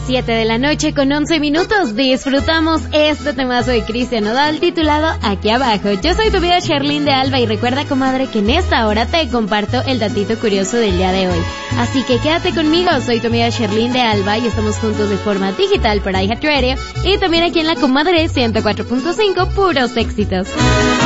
7 de la noche con 11 minutos. Disfrutamos este temazo de Cristian Nodal titulado Aquí Abajo. Yo soy tu amiga Sherlyn de Alba y recuerda, comadre, que en esta hora te comparto el datito curioso del día de hoy. Así que quédate conmigo, soy tu amiga Sherlyn de Alba y estamos juntos de forma digital por iHeartRadio y también aquí en la comadre 104.5, puros éxitos.